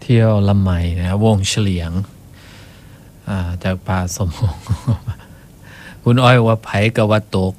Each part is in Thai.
เที่ยวละไมนะครับวงเฉลียงจากป่าสมงคุณอ้อยว่าไผกะว่าตก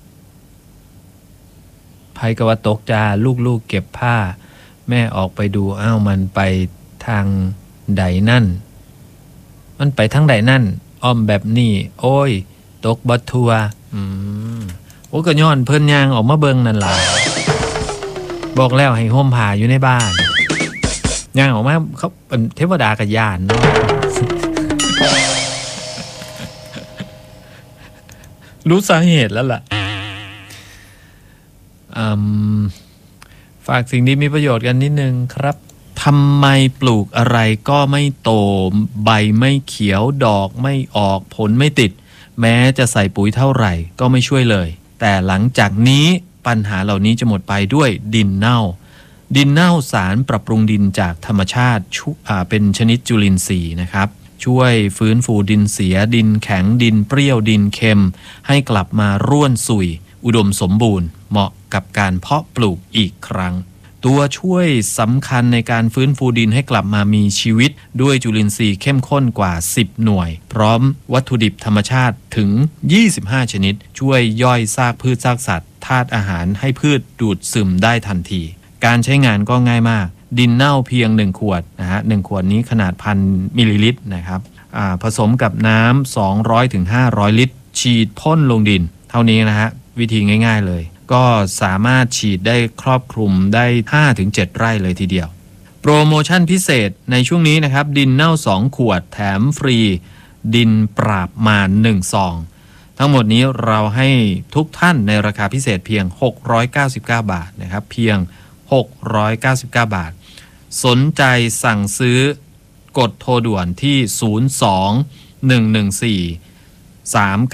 ไผกะว่าตกจ้าลูกๆเก็บผ้าแม่ออกไปดูอ้าวมันไปทางใดนั่นมันไปทางใดนั่นอ้อมแบบนี้โอ้ยตกบ่ทัวโอ้ก็ย้อนเพิ่นย่างออกมาเบิ่งนั่นล่ะบอกแล้วให้ห่มผ้าอยู่ในบ้านย่างออกมาเขาเป็นเทวดากับญาณเนาะ รู้สาเหตุแล้วล่ะฝากสิ่งที่มีประโยชน์กันนิดนึงครับทำไมปลูกอะไรก็ไม่โตใบไม่เขียวดอกไม่ออกผลไม่ติดแม้จะใส่ปุ๋ยเท่าไหร่ก็ไม่ช่วยเลยแต่หลังจากนี้ปัญหาเหล่านี้จะหมดไปด้วยดินเน่าสารปรับปรุงดินจากธรรมชาติเป็นชนิดจุลินทรีย์นะครับช่วยฟื้นฟูดินเสียดินแข็งดินเปรี้ยวดินเค็มให้กลับมาร่วนสุยอุดมสมบูรณ์เหมาะกับการเพาะปลูกอีกครั้งตัวช่วยสำคัญในการฟื้นฟูดินให้กลับมามีชีวิตด้วยจุลินทรีย์เข้มข้นกว่า10หน่วยพร้อมวัตถุดิบธรรมชาติถึง25ชนิดช่วยย่อยซากพืชซากสัตว์ธาตุอาหารให้พืชดูดซึมได้ทันทีการใช้งานก็ง่ายมากดินเน่าเพียง1ขวดนะฮะ1ขวดนี้ขนาด1,000มิลลิลิตรนะครับผสมกับน้ำ200ถึง500ลิตรฉีดพ่นลงดินเท่านี้นะฮะวิธีง่ายๆเลยก็สามารถฉีดได้ครอบคลุมได้ 5-7 ไร่เลยทีเดียวโปรโมชั่นพิเศษในช่วงนี้นะครับดินเน่า2ขวดแถมฟรีดินปราบมาร1ซองทั้งหมดนี้เราให้ทุกท่านในราคาพิเศษเพียง699 บาทนะครับเพียง699 บาทสนใจสั่งซื้อกดโทรด่วนที่02-114-3990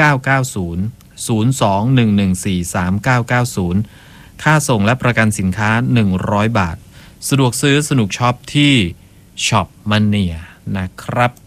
02-114-3990ค่าส่งและประกันสินค้า100 บาทสะดวกซื้อสนุกช็อปที่ช็อปมเนียนะครับ